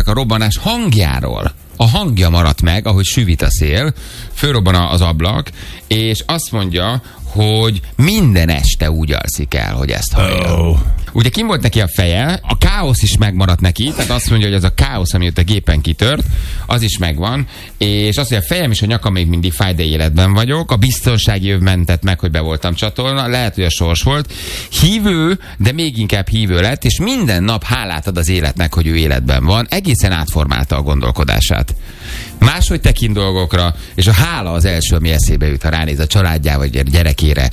csak a robbanás hangjáról. A hangja maradt meg, ahogy süvít a szél, fölrobban az ablak, és azt mondja, hogy minden este úgy alszik el, hogy ezt hallja. Ugye kim volt neki a feje, a káosz is megmaradt neki, tehát azt mondja, hogy az a káosz, ami ott a gépen kitört, az is megvan, és azt mondja, a fejem és a nyakam még mindig fáj, de életben vagyok, a biztonsági öv mentett meg, hogy be voltam csatolva, lehet, hogy a sors volt. Hívő, de még inkább hívő lett, és minden nap hálát ad az életnek, hogy ő életben van, egészen átformálta a gondolkodását. Máshogy tekint dolgokra, és a hála az első, ami eszébe jut, ha ránéz a családjára, vagy a gyerekére,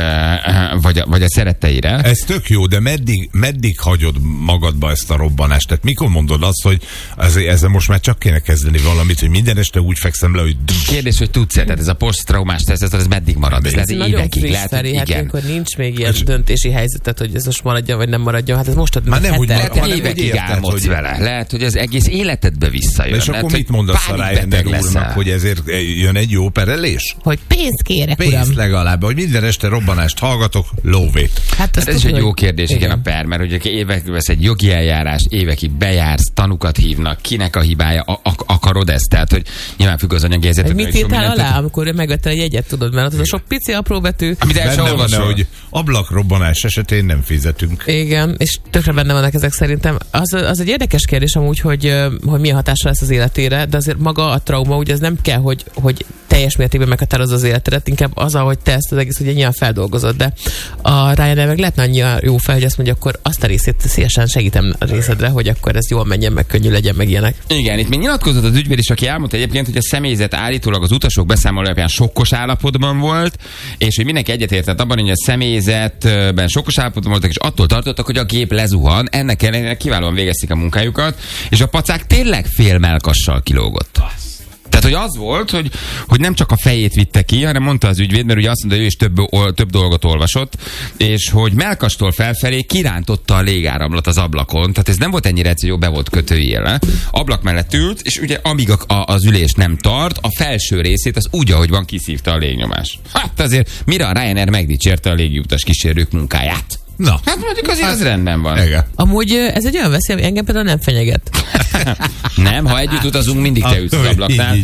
vagy a szeretteire. Ez tök jó, de meddig hagyod magadba ezt a robbanást? Tehát mikor mondod azt, hogy ezzel most már csak kéne kezdeni valamit, hogy minden este úgy fekszem le, hogy... Kérdés, hogy tudsz-e? Tehát ez a posztraumás teszt, ez meddig marad? Ez lehet évekig, lehet, hogy igen. Amikor nincs még ilyen döntési helyzetet, hogy ez most maradjon, vagy nem maradjon. Hát ez most már nem, hogy évekig álmodsz vele. Lehet, hogy az egész életedbe visszajön. És akkor mit mondasz a Ryanair úrnak, hogy ezért jön egy jó perelés? Hogy pénzt kérek, uram. Pénzt legalább, hogy minden este robbanást hallgatok, lóvét. Hát ez is egy jó kérdés, igen, a per, mert ugye évekig vesz egy jogi eljárás, évekig bejársz, tanukat hívnak, kinek a hibája, akarod ezt? Tehát, hogy nyilván függ az anyagi helyzetet. Mit írtál alá, amikor megvettél egy jegyet, tudod, mert az a sok pici apró betű. Amit el sem olvasol. Hogy ablakrobbanás esetén nem fizetünk. Igen, és tökre benne vannak ezek szerintem. Az egy érdekes kérdés amúgy, hogy milyen hatással lesz az életére, de azért maga a trauma, ugye ez nem kell, hogy teljes mértékben meghatározza az életedet, inkább az, ahogy te ezt az egész ugye nyilván feldolgozod, de a Ryanair meg lehetne annyira jó fel, hogy azt mondja, akkor azt a részét szívesen segítem a részedre, hogy akkor ez jól menjen, meg könnyű legyen, meg ilyenek. Igen, itt még nyilatkozott az ügyvéd is, aki elmondta egyébként, hogy a személyzet állítólag az utasok beszámoló alapján sokkos állapotban volt, és hogy mindenki egyetértett abban, hogy a személyzetben sokkos állapotban voltak, és attól tartottak, hogy a gép lezuhan, ennek ellenére kiválóan végezték a munkájukat, és a pacák tényleg fél mellkassal kilógott. Tehát, hogy az volt, hogy nem csak a fejét vitte ki, hanem mondta az ügyvéd, mert ugye azt mondta, hogy ő is több dolgot olvasott, és hogy mellkastól felfelé kirántotta a légáramlat az ablakon. Tehát ez nem volt ennyire egyszerű, jó, be volt kötőjéle. Ablak mellett ült, és ugye amíg az ülés nem tart, a felső részét az úgy, ahogy van, kiszívta a légnyomás. Hát azért mire a Ryanair megdicsérte a légiutas kísérők munkáját? Na. Hát mondjuk azért az rendben van. Igen. Amúgy ez egy olyan veszély, ami engem például nem fenyeget. Nem, ha együtt utazunk, mindig te ütsz az ablaknál.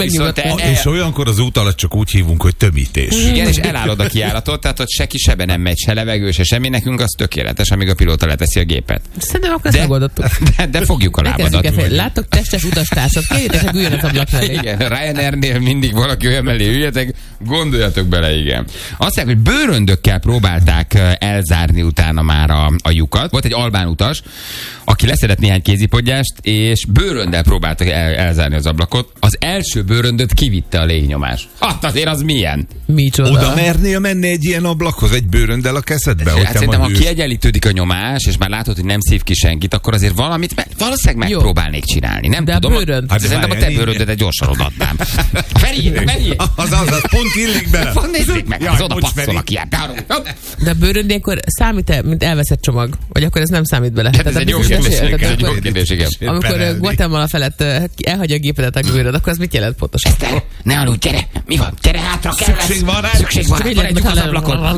És olyankor az út alatt csak úgy hívunk, hogy tömítés. Igen, és elállod a kijáratot, tehát ott se kisebben nem megy, se levegő, se semmi. Nekünk az tökéletes, amíg a pilóta leteszi a gépet. Szerintem akkor ezt megoldottuk. De fogjuk a lábadat. Láttok testes utastársat, kérjétek, üljenek az ablak mellé. Igen, Ryanairnél mindig valaki olyan mellé üljetek, gondoljatok bele, igen. Azt mondják, hogy bőröndökkel próbálták elzárni utána már a lyukat. Volt egy albán utas, aki leszedett néhány kézipodgyást, és bőröndel próbáltak elzárni az ablakot. Az első bőröndöt kivitte a légnyomás. Hát azért az milyen? Micsoda? Oda mernél menni egy ilyen ablakhoz, egy bőröndel a kezedbe? Hát szerintem, ha kiegyenlítődik a nyomás, és már látod, hogy nem szív ki senkit, akkor azért valamit valószínűleg megpróbálnék csinálni. Nem de tudom. A bőrönd. Hát szerintem a te bőröndet gyorsan odaadnám. Feri! Az pont illik bele. Nézzék meg, az oda passzolnak ilyen. De a bőröndénkor számít-e, mint elveszett csomag? Vagy akkor ez nem számít bele? Ez egy jó kérdés, igen. Amikor Guatemala felett elhagyja a gépedet a bőröd, akkor az mit jelent pontosan? Eszter, ne aludj, gyere! Mi van? Gyere hátra, kell lesz! Szükség van rá! Szükség van, maradjunk az ablakon!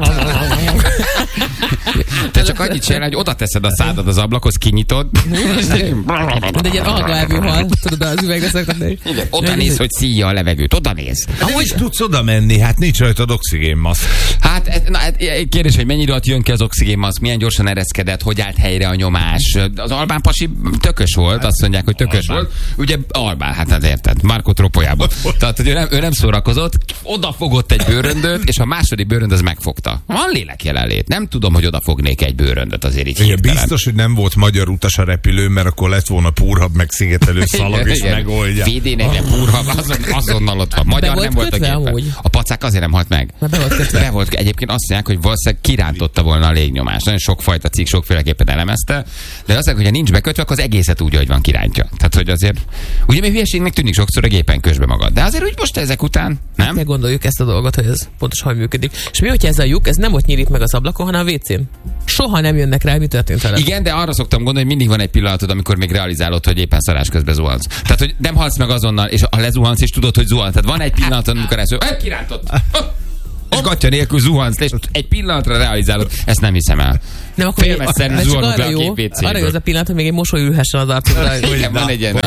Te csak annyit csinálj, hogy oda teszed a szádat az ablakhoz, kinyitod. De egy ilyen algaelvű hal, tudod, az üvegbe szakadni. Oda néz, hogy szíja a levegőt, oda néz. Nem is tudsz oda menni, hát nincs rajtad oxigénmaszk. Hát, kérdés, hogy mennyire jön ki az oxigénmaszk, milyen gyorsan ereszkedett, hogy állt helyre a nyomás. Az albán pasi tökös volt, azt mondják, hogy tökös volt. Ugye albán, hát érted, Marco Tropolyából. Tehát, hogy ő nem szórakozott, odafogott egy bőröndöt, és a második bőrönd az megfogta. Van lélek jelenlét. Nem tudom, hogy odafognék egy bőröndöt azért így hirtelen. Biztos, hogy nem volt magyar utas a repülőn, mert akkor lett volna púrhab, meg szigetelő szalag, és megoldja. VD-4-re púrhab, azonnal ott van. Magyar nem volt a gépen. A pacák azért nem halt meg. Be volt. Egyébként azt mondják, hogy valószínűleg kirántotta volna a légnyomás. Nagyon sokfajta cikk, sokféleképpen elemezte, de azt mondják, hogy ha nincs bekötve, akkor az egészet úgy, hogy van kirántja. Tehát, hogy azért, ugye mi hülyeségnek tűnik sokszor a gépen közbe magad. De azért úgy most ezek után, nem? Ne gondoljuk ezt a dolgot, hogy ez pontosan hogy működik. És mi, hogyha ez a lyuk, ez nem ott nyílik meg az ablakon, hanem a WC-n. Soha nem jönnek rá, mi történt vele. Igen, de arra szoktam gondolni, hogy mindig van egy pillanatod, amikor még realizálod, hogy éppen szarás közben zuhansz. Tehát, hogy nem halsz meg azonnal, és ha lezuhansz, és tudod, hogy zuhansz. Tehát van egy pillanatod, amikor ezt kirántott. és gatya nélkül zuhansz, és egy pillanatra realizálod, ezt nem hiszem el. Nem, akkor Félmezszerű zuhanok le a két WC-ből. arra jó az a pillanat, hogy még egy mosoly ülhessen az arcodra. Igen, van egy ilyen.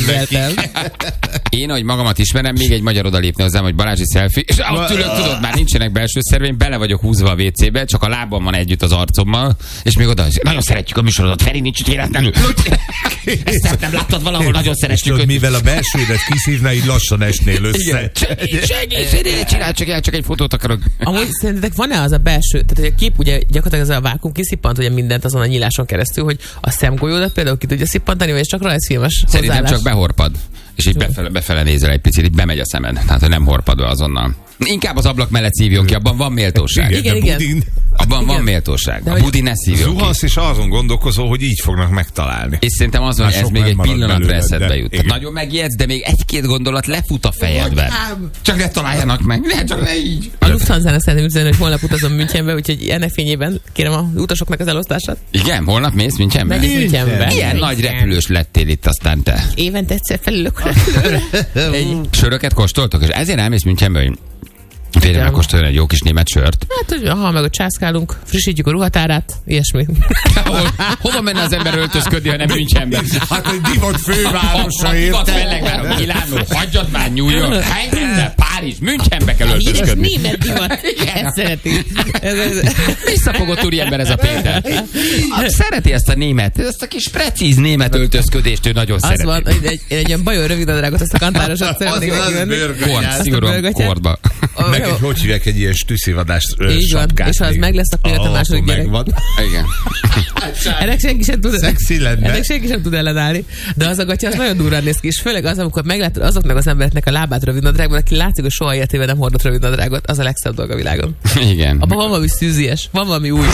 Én, ahogy magamat ismerem, még egy magyar odalépne hozzám, hogy Balázsi selfie, és ott ülök, tudod, már nincsenek belső szerveim, bele vagyok húzva a WC-be, csak a lábam van együtt az arcommal, és még oda, nagyon szeretjük a műsorodat, Feri, nincs itt véletlenül. Ezt nem láttad valahol, nagyon szeretjük. Mivel a belsődet kiszívná, így lassan esnél össze. Segíts, csinálj csak egy fotót akarok. Amúgy szerintetek van-e az a belső, tehát hogy a kép ugye gyakorlatilag ez a vákum kiszippant ugye mindent azon a nyíláson keresztül, hogy a szemgolyódat például ki tudja szippantani, vagy csak rajzfilmes Szerintem csak behorpad. És így befele nézel egy picit, így bemegy a szemed. Tehát, hogy nem horpad be azonnal. Inkább az ablak mellett szívjon ki, abban van méltóság. Igen. Abban van méltóság. A budi ne szívjon ki. Zuhansz, és azon gondolkozol, hogy így fognak megtalálni. És szerintem az van, ez még egy pillanatra eszedbe jut. Igen. Nagyon megijedsz, de még egy-két gondolat lefut a fejedben. Csak ne találjanak meg. Csak ne így. A Lufthansa-nak szeretném üzenni, hogy holnap utazom Münchenbe, úgyhogy ennek fényében kérem az utasoknak az elosztását. Igen, holnap mész Münchenbe? Megyek Münchenbe. Ilyen nagy repülős lettél itt aztán te. Évente egyszer felülök repülőre. Söröket kóstoltok? És ezért elmész Münchenbe, hogy férjem megkóstolni egy jó kis német sört. Hát, hogy ha meg ott császkálunk, frissítjük a ruhatárát, ilyesmi. Hova menne az ember öltözködni, ha nem Münchenbe? Hát egy divat fővárosa, divat fellegváros, Milánó, hagyjad már New York, Heidelberg, Párizs, Münchenbe kell öltözködni. Híres német divat. Ezt szereti. Visszafogott úriember ez a Péter. Szereti ezt a német, ezt a kis precíz német öltözködést, ő nagyon az szereti. van, egy olyan bajon rövidnadrágot, ezt a kantárosat szeretnék megvenni. Szigorúan kordba. Meg hogy hívják egy ilyen stüsszivadás így van, és ha az meg lesz, akkor jött a második gyerek. Igen. Ennek senki sem tud, szexi lenne. Ennek senki sem tud ellenállni. De az a gatya, az nagyon durrán néz ki, és főleg az, amikor meglátod azoknak az embereknek a lábát rövidnadrágban, aki látszik, hogy soha életében nem hordott rövidnadrágot, az a legszebb dolog a világon. Igen. Abban van valami szűzies, van valami új.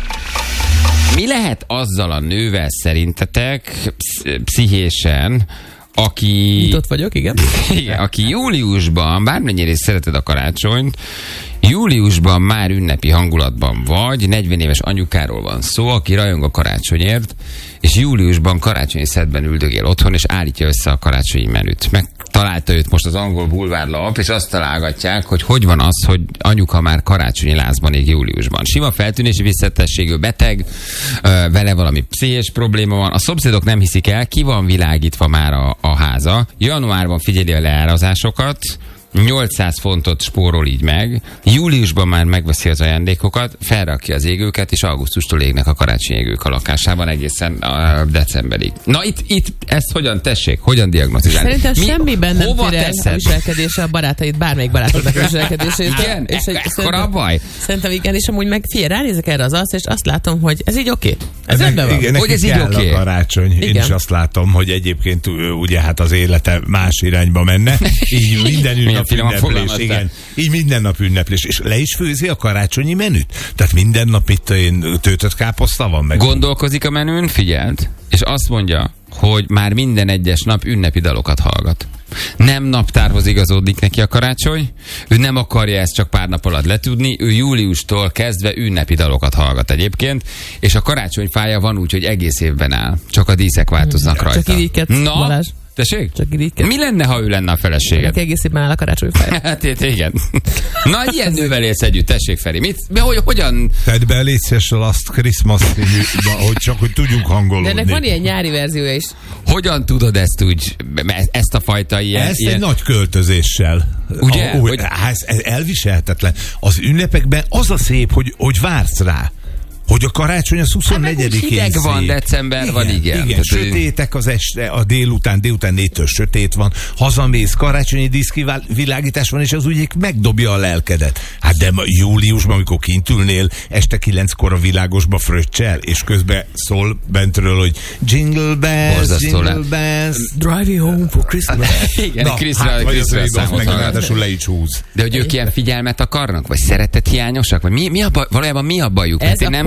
Mi lehet azzal a nővel szerintetek pszichésen, aki... Nyitott vagyok, igen. Igen, aki júliusban, bármennyire is szereted a karácsonyt, júliusban már ünnepi hangulatban vagy, 40 éves anyukáról van szó, aki rajong a karácsonyért, és júliusban karácsonyi szedben üldögél otthon, és állítja össze a karácsonyi menüt. Megtalálta őt most az angol bulvárlap, és azt találgatják, hogy van az, hogy anyuka már karácsonyi lázban ég júliusban. Sima feltűnési visszatességű beteg, vele valami pszichés probléma van, a szomszédok nem hiszik el, ki van világítva már a háza. Januárban figyeli a leárazásokat, 800 fontot spórol így meg, júliusban már megveszi az ajándékokat, felrakja az égőket, és augusztustól égnek a karácsonyi égők a lakásában egészen decemberig. Na itt ezt hogyan diagnosztizálni? Szerintem semmiben nem fér el a viselkedése a barátaid, bármelyik barátodnak a viselkedését. Igen? Ekkora a baj? Szerintem igen, és amúgy meg figyelj, ránézek erre az arcra, és azt látom, hogy ez így oké. Ez rendben van. Igen, hogy ez így oké. A karácsony. Én is azt látom, hogy egyébként ugye hát az élete más irányba menne. Így minden ünnep ünneplés. Igen. Így minden nap ünneplés. És le is főzi a karácsonyi menüt? Tehát minden nap itt töltött káposzta van meg? Gondolkozik a menün, figyeld, és azt mondja, hogy már minden egyes nap ünnepi dalokat hallgat. Nem naptárhoz igazódik neki a karácsony, ő nem akarja ezt csak pár nap alatt letudni, ő júliustól kezdve ünnepi dalokat hallgat egyébként, és a karácsonyfája van úgy, hogy egész évben áll, csak a díszek változnak rajta. Csak irigykedsz, Balázs. Tessék? Csak irigykedsz. Mi lenne, ha ő lenne a feleséged? Egész évben áll a karácsonyfája. Hát igen. Na, ilyen nővel élsz együtt, tessék, Feri. Hogyan? Tedd be létszés a Last Christmas, hogy tudjunk hangolódni. De ennek van ilyen nyári verziója is. Hogyan tudod ezt úgy, ezt a fajta ilyen... Ezt egy nagy költözéssel. Ugye? Ez elviselhetetlen. Az ünnepekben az a szép, hogy vársz rá. Hogy a karácsony az 24-én hideg van, december van, igen. Igen, sötétek az este, a délután 4-től sötét van, hazamész, karácsonyi díszkivilágítás van, és az úgy megdobja a lelkedet. Hát de júliusban, amikor kint ülnél, este 9-kor a világosba fröccsel, és közben szól bentről, hogy Jingle bells, Jingle bells, driving home for Christmas. Igen, Krisztus számot ráadásul le is húz. De hogy ők ilyen figyelmet akarnak? Vagy szeretet hiányosak? Vagy valójában mi a bajuk? Ez a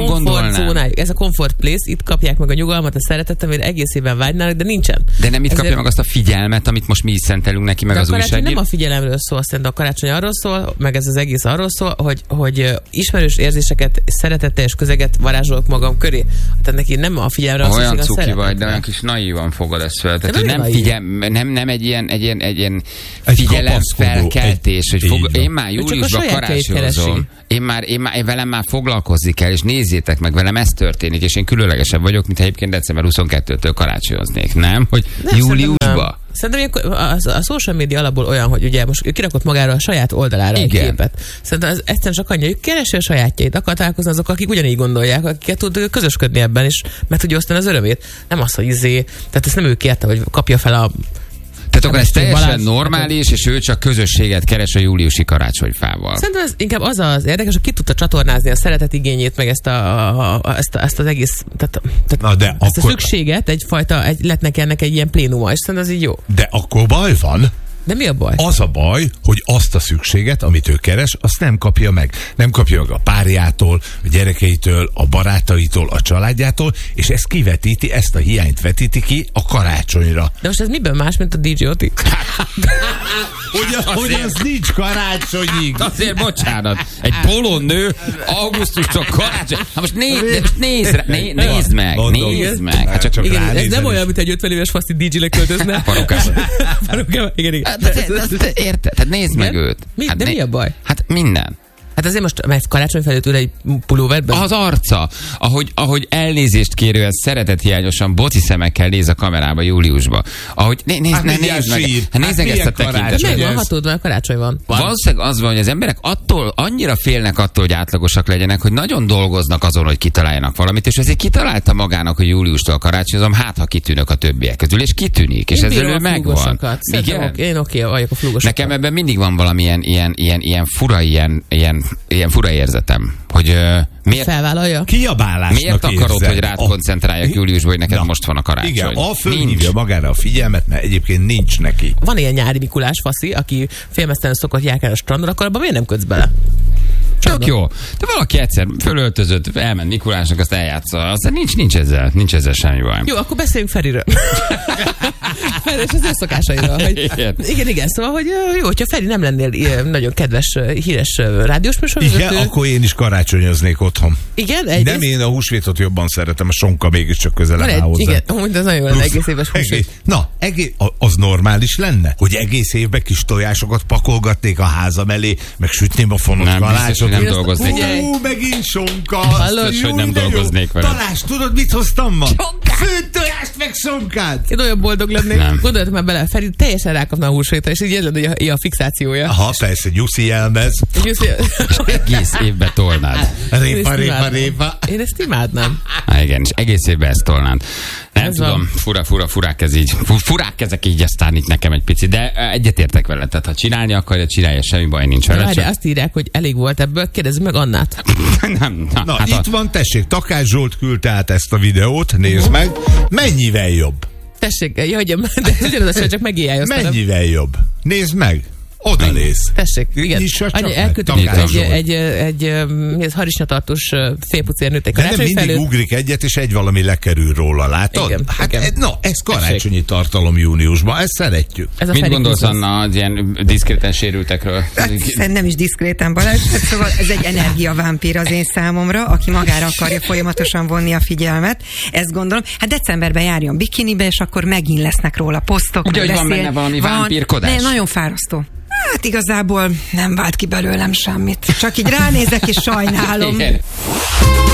gondolnám. Ez a comfort place, itt kapják meg a nyugalmat, a szeretetet, amire egész évben vágynának, de nincsen. De nem itt kapja meg azt a figyelmet, amit most mi is szentelünk neki, meg de az újságír. Nem a figyelemről szól, szerintem a karácsony arról szól, meg ez az egész arról szól, hogy ismerős érzéseket, szeretettel és közeget varázsolok magam köré. Tehát neki nem a figyelemre az olyan cuki vagy, de olyan kis naívan fogod ezt fel. Tehát, nem egy ilyen figyelemfelkeltés, hogy én már júliusban karácsonyozom. Én velem már foglalkozni kell, és nézzétek meg, velem ez történik, és én különlegesebb vagyok, mint egyébként december 22-től karácsonyoznék, nem? Hogy júliusban. Szerintem a social media alapból olyan, hogy ugye most kirakott magára a saját oldalára egy képet. Szerintem ez egyszerűen csak annyi, hogy keresi a sajátjait, akar találkozni azok, akik ugyanígy gondolják, akikkel tud közösködni ebben, és meg tudja osztani az örömét. Nem az, hogy tehát ezt nem ő kérte, hogy kapja fel a... Tehát akkor ez teljesen normális, és ő csak közösséget keres a júliusi karácsonyfával. Szerintem ez inkább az érdekes, hogy ki tudta csatornázni a szeretetigényét, meg ezt az egész, ezt a szükséget, lett neki ennek egy ilyen plénuma, és szerintem ez így jó. De akkor baj van. De mi a baj? Az a baj, hogy azt a szükséget, amit ő keres, azt nem kapja meg. Nem kapja meg a párjától, a gyerekeitől, a barátaitól, a családjától, és ez kivetíti, ezt a hiányt vetíti ki a karácsonyra. De most ez miben más, mint a DJ Oti? Hogy az nincs karácsonyig. Azért bocsánat. Egy polónő augusztustól karácsony. Hát most nézd meg. Hát csak igen, ez nem olyan, mint egy 50 éves faszti DJ-le költözne. Parukába. Igen. Érted? Tehát nézd meg őt. De mi a baj? Hát minden. Hát azért most, mert karácsony felé tőle egy pulóverben? Az arca, ahogy elnézést kérően szeretethiányosan boci szemekkel néz a kamerába júliusba. Ahogy nézd meg. Hát nézd meg ezt a tekintet. Meg van hatódva, a karácsony van. Valószínűleg az van, hogy az emberek annyira félnek attól, hogy átlagosak legyenek, hogy nagyon dolgoznak azon, hogy kitaláljanak valamit, és ezért kitalálta magának, hogy júliustól karácsonyozom, hát ha kitűnök a többiek közül, és kitűnik, és ezzel ő megvan. Én oké, vagyok a flúgosokat. Nekem ebben mindig van valamilyen ilyen fura érzetem, hogy miért felvállalja? Kiabálásnak miért akarod, hogy rád koncentráljak júliusban, hogy neked most van a karácsony? Igen, fölhívja magára a figyelmet, mert egyébként nincs neki. Van ilyen nyári Mikulás faszi, aki félmeztelen szokott járkálni a strandra, akkor abban miért nem kötsz bele? Tök jó. De valaki egyszer fölöltözött, elment Mikulásnak, azt eljátsza. Aztán nincs ezzel semmi baj. Jó, akkor beszéljünk Feriről. Feri és az ő szokásairól. Igen, szóval, hogy jó, hogyha Feri nem lennél nagyon kedves, híres rádiós műsorvezető. Igen, akkor én is karácsonyoznék otthon. Igen? Nem, én a húsvétot jobban szeretem, a sonka mégiscsak közelebb áll hozzá. Igen, amúgy az nagyon jó, egész éves húsvét. Az normális lenne, hogy egész évben kis tojásokat pakolgatnék a házam elé, meg sütném a fonott kalácsot. Nem dolgoznék. Megint sonka. Biztos, hogy nem dolgoznék vele. Balázs, tudod, mit hoztam ma? Főtt tojást meg sonkát. Én olyan boldog lennék. Gondoltam már bele, Feri teljesen rákapna a húsvétra, és így érzed, hogy a fixációja. Aha, persze, nyuszi jelmez. És egész évben tolnád. Répa. Én ezt imádnám. Igen, és egész évben ezt tolnád. Nem tudom, furák ez így. Furák ezek így, aztán itt nekem egy picit, de egyetértek vele. Tehát ha csinálni akarja, csinálja, semmi baj nincs vele. De azt írják, hogy elég volt ebből, kérdezzük meg Annát. Itt van, tessék, Takács Zsolt küldte át ezt a videót, nézd meg. Mennyivel jobb? Tessék, de ugyanaz, csak megéljálj. Mennyivel jobb? Nézd meg. Oda néz. Tessék, igen. Elküldtük egy harisnyatartós félpucér egy karácsony mindig ugrik egyet, és egy valami lekerül róla, látod? Igen, ez karácsonyi tartalom júniusban, ezt szeretjük. Mit gondolsz, Anna, az ilyen diszkréten sérültekről? Nem is diszkréten, Balázs. Szóval ez egy energiavámpír az én számomra, aki magára akarja folyamatosan vonni a figyelmet. Ezt gondolom. Hát decemberben járjon bikinibe, és akkor megint lesznek róla posztok. Ugye, hogy van benne valami vámpírkodás? Nagyon fárasztó. Hát igazából nem vált ki belőlem semmit. Csak így ránézek és sajnálom.